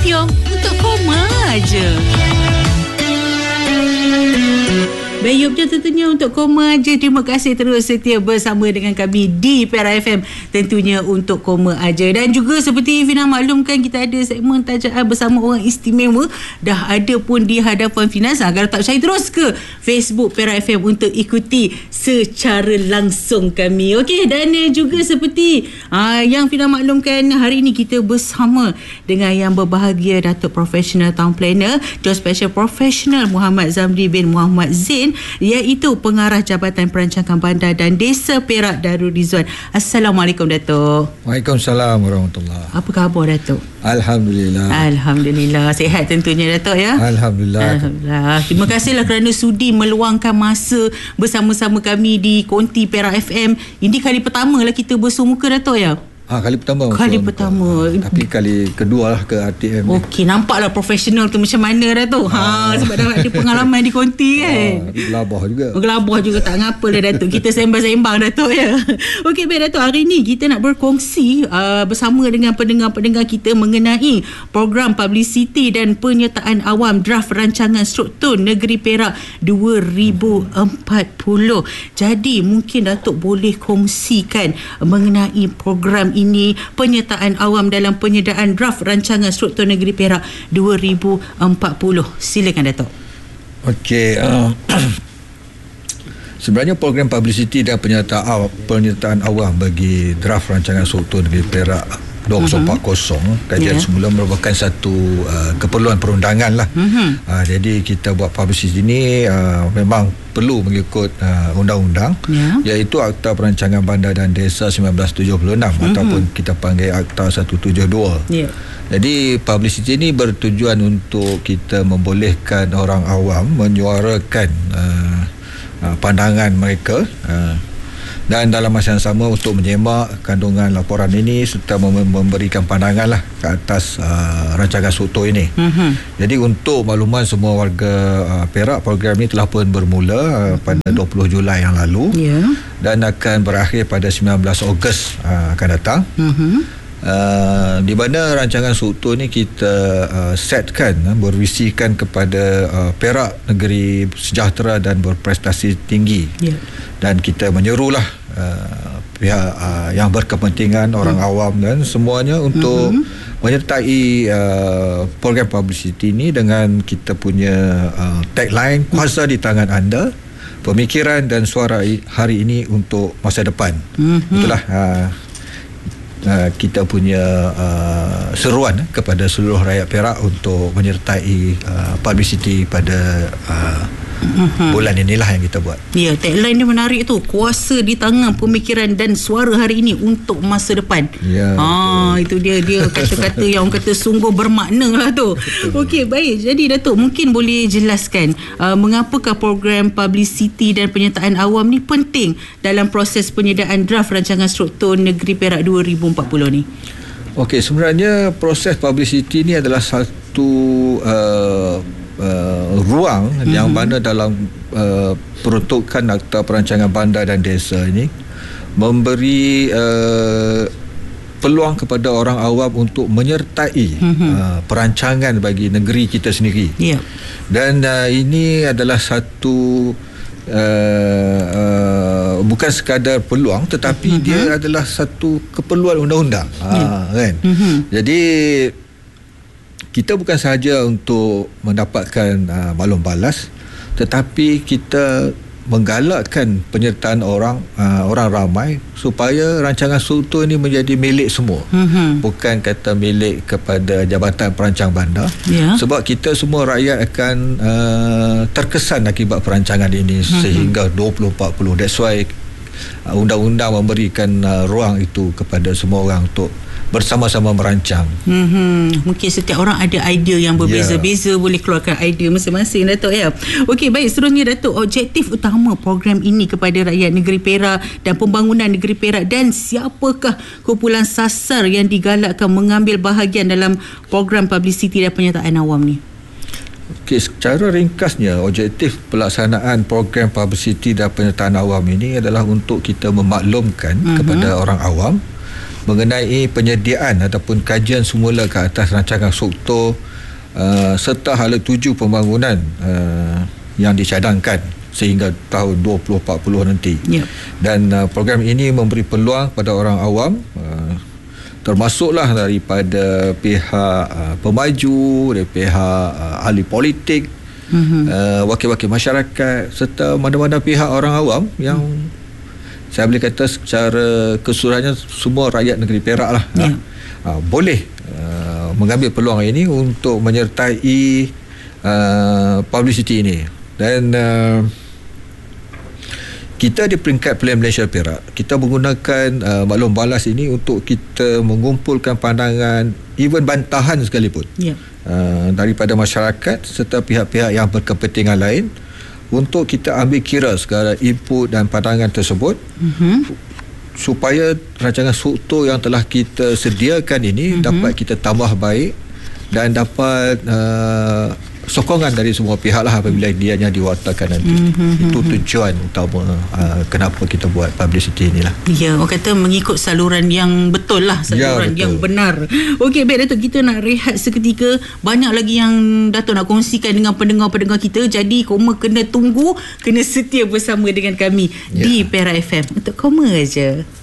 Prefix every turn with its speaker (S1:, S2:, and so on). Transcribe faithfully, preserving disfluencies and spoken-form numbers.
S1: Jom untuk koma aja. Bayup je tentunya untuk koma aja. Terima kasih terus setia bersama dengan kami di Perak F M, tentunya untuk koma aja. Dan juga seperti Fina maklumkan, kita ada segmen tajaan bersama orang istimewa. Dah ada pun di hadapan Fina. Kalau tak percaya, terus ke Facebook Perak F M untuk ikuti secara langsung kami. Okey, dan juga seperti aa, yang Fina maklumkan, hari ini kita bersama dengan yang berbahagia, Datuk Professional Town Planner, Job Special Professional Muhammad Zamri bin Muhammad Zain, iaitu Pengarah Jabatan Perancangan Bandar dan Desa Perak Darul Rizwan. Assalamualaikum Datuk.
S2: Waalaikumsalam warahmatullahi.
S1: Apa khabar Datuk?
S2: Alhamdulillah.
S1: Alhamdulillah. Sihat tentunya Datuk ya.
S2: Alhamdulillah.
S1: Alhamdulillah. Terima kasihlah kerana sudi meluangkan masa bersama-sama kami di Konti Perak F M. Ini kali pertama lah kita bersumuka Datuk ya.
S2: Ah, kali pertama.
S1: Kali pertama.
S2: Ah, tapi kali kedua lah ke R T M.
S1: Okey, nampaklah profesional tu macam mana dah tu. Ha, sebab dah ada pengalaman di konti kan.
S2: Ah, gelabah juga.
S1: Gelabah juga, tak ngapa lah Datuk. Kita sembang-sembang Datuk ya. Okey, baik Datuk. Hari ni kita nak berkongsi uh, bersama dengan pendengar-pendengar kita mengenai program publicity dan penyertaan awam draft rancangan struktur Negeri Perak dua ribu empat puluh. Jadi mungkin Datuk boleh kongsikan mengenai program ini, penyertaan awam dalam penyediaan draft rancangan struktur Negeri Perak dua ribu empat puluh. Silakan Datuk.
S2: Okey, uh, sebenarnya program publicity dan penyertaan awam, penyertaan awam bagi draft rancangan struktur Negeri Perak dua ribu empat puluh uh-huh. kajian yeah. semula merupakan satu uh, keperluan perundangan lah. Uh-huh. Uh, jadi kita buat publicity ini uh, memang perlu mengikut uh, undang-undang, yeah. iaitu Akta Perancangan Bandar dan Desa seribu sembilan ratus tujuh puluh enam uh-huh. ataupun kita panggil Akta seratus tujuh puluh dua. Yeah. Jadi publicity ini bertujuan untuk kita membolehkan orang awam menyuarakan uh, uh, pandangan mereka uh, dan dalam masa yang sama untuk menyemak kandungan laporan ini serta memberikan pandangan lah ke atas uh, rancangan struktur ini. Uh-huh. Jadi untuk makluman semua warga uh, Perak, program ini telah pun bermula uh, pada uh-huh. dua puluh Julai yang lalu, yeah. dan akan berakhir pada sembilan belas Ogos uh, akan datang. Uh-huh. Uh, di mana rancangan struktur ni kita uh, setkan uh, bervisikan kepada uh, Perak negeri sejahtera dan berprestasi tinggi, yeah. dan kita menyerulah uh, pihak uh, yang berkepentingan, orang hmm. awam dan semuanya untuk hmm. menyertai uh, program publicity ini dengan kita punya uh, tagline, kuasa di tangan anda, pemikiran dan suara hari ini untuk masa depan. Hmm. Itulah uh, Uh, kita punya uh, seruan eh, kepada seluruh rakyat Perak untuk menyertai uh, publicity pada uh, uh-huh. bulan inilah yang kita buat.
S1: Ya, tagline dia menarik tu, kuasa di tangan, pemikiran dan suara hari ini untuk masa depan.
S2: Ya,
S1: ah, itu dia dia kata-kata yang orang kata sungguh bermakna lah tu. Okey, baik. Jadi Datuk mungkin boleh jelaskan uh, mengapakah program publicity dan penyertaan awam ni penting dalam proses penyediaan draft rancangan struktur Negeri Perak dua ribu empat puluh ni.
S2: Okey, sebenarnya proses publicity ni adalah satu uh, Uh, ruang mm-hmm. yang mana dalam uh, peruntukan Akta Perancangan Bandar dan Desa ini memberi uh, peluang kepada orang awam untuk menyertai mm-hmm. uh, perancangan bagi negeri kita sendiri. Yeah. Dan uh, ini adalah satu uh, uh, bukan sekadar peluang, tetapi mm-hmm. dia adalah satu keperluan undang-undang. Yeah. Ha, kan? Mm-hmm. Jadi kita bukan sahaja untuk mendapatkan uh, maklum balas, tetapi kita menggalakkan penyertaan orang uh, orang ramai supaya rancangan struktur ini menjadi milik semua. Mm-hmm. Bukan kata milik kepada Jabatan Perancang Bandar, yeah. sebab kita semua rakyat akan uh, terkesan akibat perancangan ini mm-hmm. sehingga dua ribu empat puluh. That's why uh, undang-undang memberikan uh, ruang itu kepada semua orang untuk bersama-sama merancang.
S1: Hmm, mungkin setiap orang ada idea yang berbeza-beza, yeah. boleh keluarkan idea masing-masing Datuk ya. Okey, baik, seterusnya Datuk, objektif utama program ini kepada rakyat negeri Perak dan pembangunan negeri Perak, dan siapakah kumpulan sasar yang digalakkan mengambil bahagian dalam program publicity dan penyertaan awam ni?
S2: Okey, secara ringkasnya objektif pelaksanaan program publicity dan penyertaan awam ini adalah untuk kita memaklumkan uh-huh. kepada orang awam mengenai penyediaan ataupun kajian semula ke atas rancangan struktur uh, serta hala tuju pembangunan uh, yang dicadangkan sehingga tahun dua ribu empat puluh nanti. Yep. Dan uh, program ini memberi peluang pada orang awam, uh, termasuklah daripada pihak uh, pemaju, dari pihak uh, ahli politik, mm-hmm. uh, wakil-wakil masyarakat serta mana-mana pihak orang awam yang mm. saya boleh kata secara keseluruhannya semua rakyat negeri Perak lah, yeah. uh, boleh uh, mengambil peluang ini untuk menyertai uh, publicity ini. Dan uh, kita di peringkat Pilihan Malaysia Perak, kita menggunakan uh, maklum balas ini untuk kita mengumpulkan pandangan, even bantahan sekalipun, yeah. uh, daripada masyarakat serta pihak-pihak yang berkepentingan lain, untuk kita ambil kira segala input dan pandangan tersebut, mm-hmm. supaya rancangan struktur yang telah kita sediakan ini mm-hmm. dapat kita tambah baik dan dapat uh, sokongan dari semua pihak lah apabila dianya diwartakan nanti. Mm-hmm. Itu tujuan utama uh, kenapa kita buat publicity inilah.
S1: Ya, orang kata mengikut saluran yang betul lah, saluran ya, yang benar. Okey, baik Datuk, kita nak rehat seketika. Banyak lagi yang Datuk nak kongsikan dengan pendengar-pendengar kita. Jadi Koma kena tunggu, kena setia bersama dengan kami ya. Di Perak F M untuk Koma aja.